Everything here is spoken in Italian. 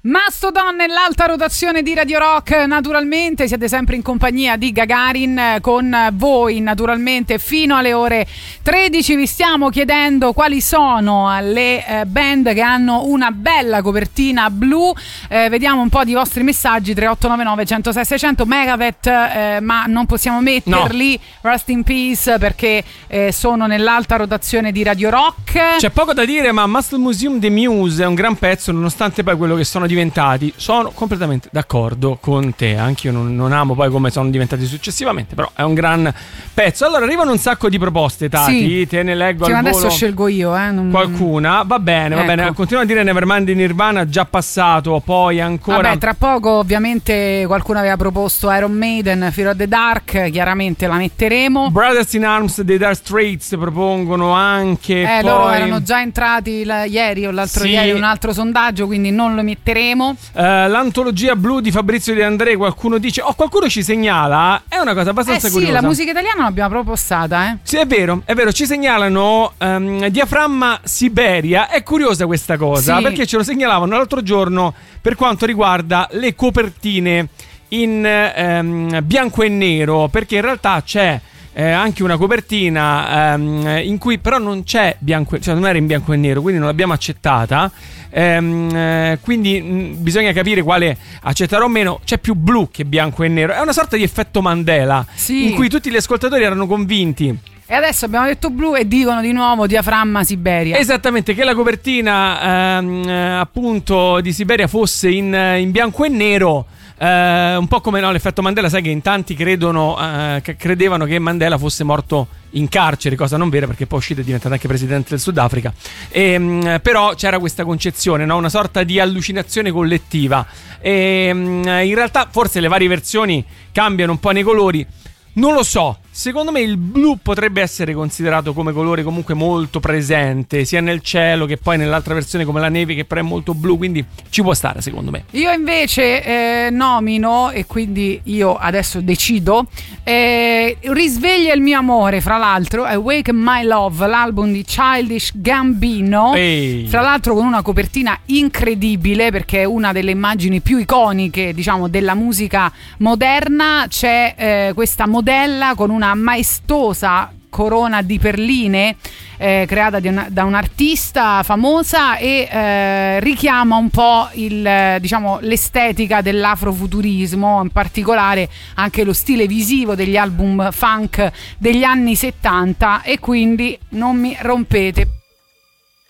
Mastodon nell'alta rotazione di Radio Rock, naturalmente siete sempre in compagnia di Gagarin con voi, naturalmente fino alle ore 13. Vi stiamo chiedendo quali sono le band che hanno una bella copertina blu. Vediamo un po' di vostri messaggi. 3899 106 600. Megadeth, ma non possiamo metterli, no. Rest in Peace, perché sono nell'alta rotazione di Radio Rock. C'è poco da dire, ma Muscle Museum The Muse è un gran pezzo, nonostante poi quello che sono diventati. Sono completamente d'accordo con te. Anch'io non amo poi come sono diventati successivamente, però è un gran pezzo. Allora arrivano un sacco di proposte, Tati, sì. Te ne leggo al volo. Adesso scelgo io, qualcuna. Va bene, ecco. Va bene. Continua a dire Nevermind di Nirvana, già passato. Poi ancora. Vabbè, tra poco ovviamente qualcuno aveva proposto Iron Maiden, Fear of the Dark. Chiaramente la metteremo. Brothers in Arms dei Dire Straits propongono anche. Poi... loro erano già entrati ieri o l'altro ieri un altro sondaggio, quindi non lo metteremo. L'antologia blu di Fabrizio De André, qualcuno dice, qualcuno ci segnala, è una cosa abbastanza curiosa. Sì, la musica italiana l'abbiamo proprio postata, Sì, è vero, ci segnalano Diaframma Siberia. È curiosa questa cosa, sì, perché ce lo segnalavano l'altro giorno per quanto riguarda le copertine in bianco e nero, perché in realtà c'è anche una copertina in cui però non c'è bianco, cioè non era in bianco e nero, quindi non l'abbiamo accettata. Quindi bisogna capire quale accetterò o meno. C'è più blu che bianco e nero. È una sorta di effetto Mandela, sì, in cui tutti gli ascoltatori erano convinti. E adesso abbiamo detto blu e dicono di nuovo Diaframma Siberia. Esattamente, che la copertina appunto di Siberia fosse in bianco e nero. Un po' come l'effetto Mandela, sai che in tanti credevano che Mandela fosse morto in carcere, cosa non vera, perché poi è uscito e è diventato anche presidente del Sudafrica. Però c'era questa concezione, no? Una sorta di allucinazione collettiva. In realtà forse le varie versioni cambiano un po' nei colori. Non lo so, secondo me il blu potrebbe essere considerato come colore comunque molto presente, sia nel cielo che poi nell'altra versione come la neve, che però è molto blu, quindi ci può stare secondo me. Io invece nomino, e quindi io adesso decido, Risveglia il mio amore, fra l'altro, Awake My Love, l'album di Childish Gambino. Ehi. Fra l'altro con una copertina incredibile, perché è una delle immagini più iconiche, diciamo, della musica moderna. C'è questa modella con una maestosa corona di perline creata da un'artista famosa e richiama un po' l'estetica dell'afrofuturismo, in particolare anche lo stile visivo degli album funk degli anni 70, e quindi non mi rompete